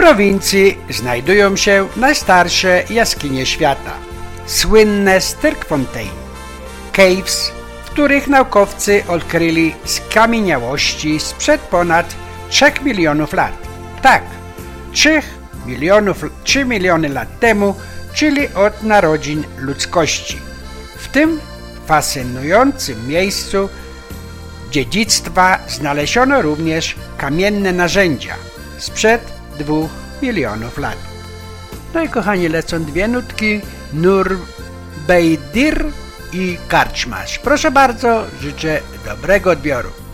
prowincji znajdują się najstarsze jaskinie świata, słynne Sterkfontein Caves, w których naukowcy odkryli skamieniałości sprzed ponad 3 milionów lat. Tak, 3 miliony lat temu, czyli od narodzin ludzkości. W tym fascynującym miejscu dziedzictwa znaleziono również kamienne narzędzia sprzed 2 milionów lat. No i kochani, lecą dwie nutki Nur Beydir i Karczmasz. Proszę bardzo, życzę dobrego odbioru.